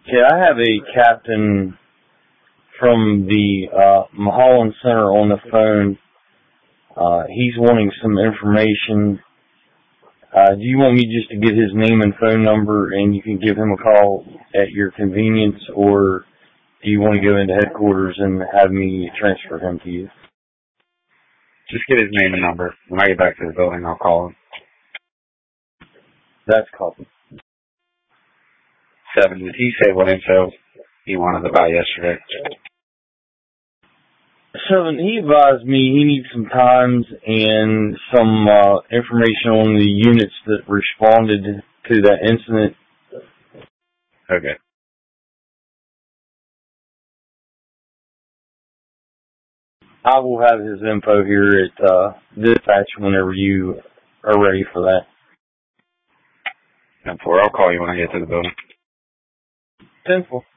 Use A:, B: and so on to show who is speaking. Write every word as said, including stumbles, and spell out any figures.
A: Yeah, I have a captain from the uh, Mulholland Center on the phone. Uh, he's wanting some information. Uh, do you want me just to get his name and phone number and you can give him a call at your convenience, or do you want to go into headquarters and have me transfer him to you?
B: Just get his name and number. When I get back to the building, I'll call him.
A: That's copy.
B: Seven, did he say what info he wanted about yesterday?
A: Seven, he advised me he needs some times and some uh, information on the units that responded to that incident.
B: Okay.
A: I will have his info here at uh, dispatch whenever you are ready for that.
B: ten four, I'll call you when I get to the building.
A: ten four.